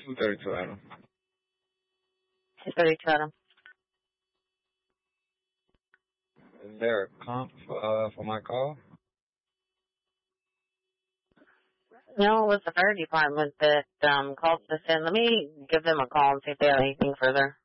232 Adam. 232 Adam. Is there a comp for my call? No, it was the fire department that called us in. Let me give them a call and see if they have anything further.